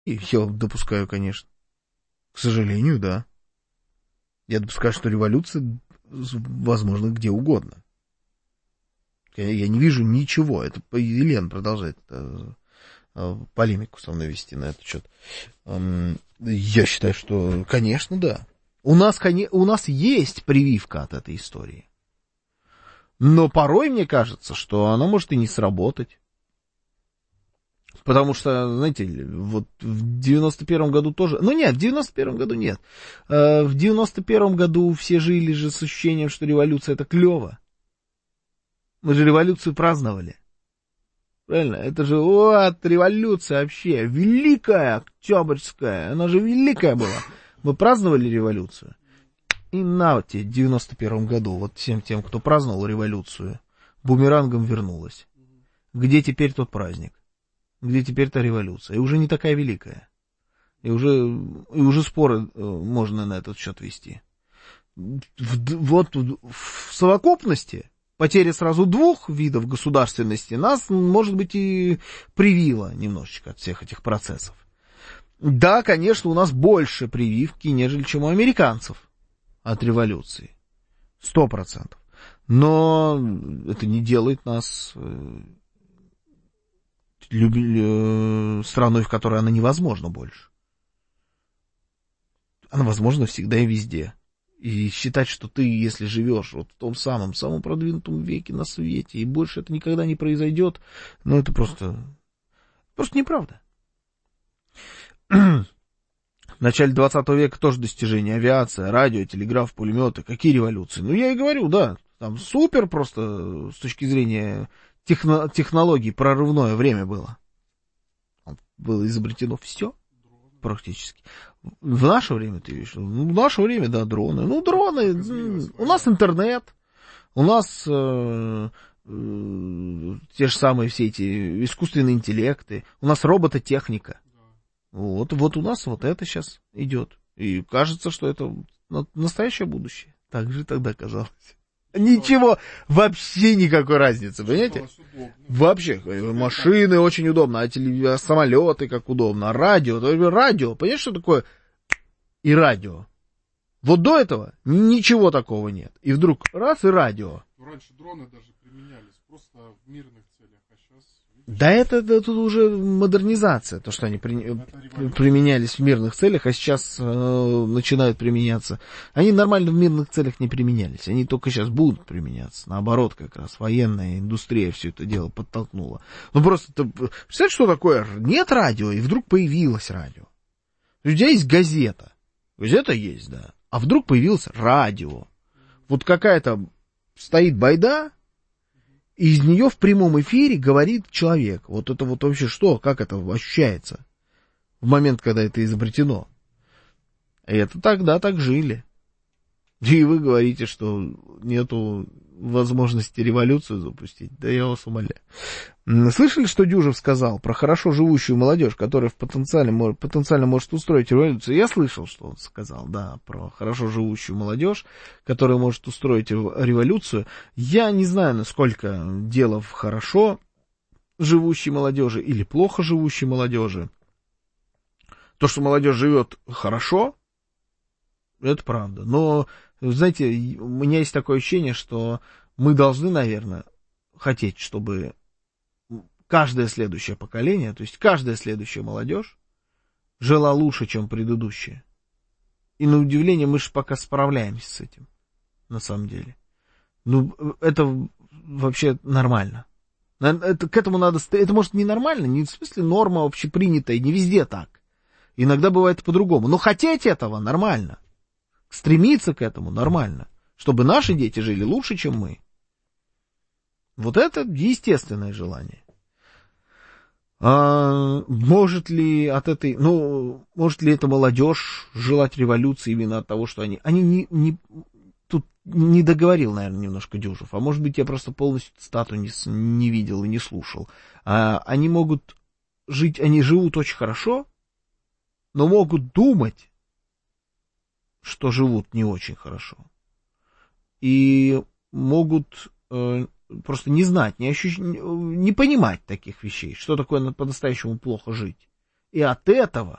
Я допускаю, конечно. К сожалению, да. Я допускаю, что революция возможна где угодно. Я не вижу ничего. Это Елена продолжает полемику со мной вести на этот счет. Я считаю, что, конечно, да. У нас есть прививка от этой истории. Но порой мне кажется, что она может и не сработать. Потому что, знаете, вот в 91-м году тоже... Ну нет, в 91-м году нет. В 91-м году все жили же с ощущением, что революция — это клево. Мы же революцию праздновали. Правильно? Это же вот революция вообще. Великая Октябрьская. Она же великая была. Мы праздновали революцию. И на те, в 91-м году, вот всем тем, кто праздновал революцию, бумерангом вернулась. Где теперь тот праздник? Где теперь та революция? И уже не такая великая. И уже споры можно на этот счет вести. Вот в совокупности потеря сразу двух видов государственности нас, может быть, и привила немножечко от всех этих процессов. Да, конечно, у нас больше прививки, нежели чем у американцев от революции. 100%. Но это не делает нас страной, в которой она невозможна больше. Она возможна всегда и везде. И считать, что ты, если живешь вот в том самом продвинутом веке на свете, и больше это никогда не произойдет, ну, это просто неправда. В начале 20 века тоже достижения. Авиация, радио, телеграф, пулеметы. Какие революции? Ну, я и говорю, да, там супер просто с точки зрения технологий прорывное время было. Было изобретено все практически. В наше время, ты видишь, ну, в наше время, да, дроны. Ну, дроны, у нас интернет, у нас те же самые все эти искусственные интеллекты, у нас робототехника. Вот у нас вот это сейчас идет. И кажется, что это настоящее будущее. Так же тогда казалось. Ничего, вообще никакой разницы, понимаете? Вообще, машины очень удобно, а самолеты как удобно, а радио, понимаешь, что такое и радио? Вот до этого ничего такого нет. И вдруг раз и радио. Раньше дроны даже применялись просто в мирных целях, а сейчас... Да это тут уже модернизация, то, что они применялись в мирных целях, а сейчас начинают применяться. Они нормально в мирных целях не применялись, они только сейчас будут применяться. Наоборот, как раз военная индустрия все это дело подтолкнула. Ну просто, представляете, что такое? Нет радио, и вдруг появилось радио. У тебя есть газета. Газета есть, да. А вдруг появилось радио. Вот какая-то стоит байда, и из нее в прямом эфире говорит человек. Вот это вот вообще что? Как это ощущается в момент, когда это изобретено? И это тогда так жили. И вы говорите, что нету возможности революцию запустить. Да я вас умоляю. Слышали, что Дюжев сказал про хорошо живущую молодежь, которая потенциально может устроить революцию? Я слышал, что он сказал, да, про хорошо живущую молодежь, которая может устроить революцию. Я не знаю, насколько дело в хорошо живущей молодежи или плохо живущей молодежи. То, что молодежь живет хорошо, это правда. Но, знаете, у меня есть такое ощущение, что мы должны, наверное, хотеть, чтобы каждое следующее поколение, то есть каждая следующая молодежь жила лучше, чем предыдущая. И на удивление мы же пока справляемся с этим, на самом деле. Ну, это вообще нормально. К этому надо... Это, может, не нормально, не в смысле норма общепринятая, не везде так. Иногда бывает по-другому. Но хотеть этого нормально. Стремиться к этому нормально. Чтобы наши дети жили лучше, чем мы. Вот это естественное желание. Может ли эта молодежь желать революции именно от того, что они тут не договорил, наверное, немножко Дюжев, а может быть, я просто полностью цитату не видел и не слушал. Они могут жить, они живут очень хорошо, но могут думать, что живут не очень хорошо. И могут просто не знать, не понимать таких вещей, что такое по-настоящему плохо жить. И от этого